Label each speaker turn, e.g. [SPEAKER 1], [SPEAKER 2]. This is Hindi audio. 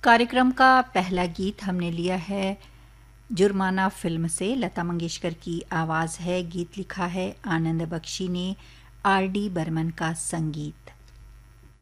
[SPEAKER 1] कार्यक्रम का पहला गीत हमने लिया है जुर्माना फिल्म से। लता मंगेशकर की आवाज़ है, गीत लिखा है आनंद बख्शी ने, आर डी बर्मन का संगीत।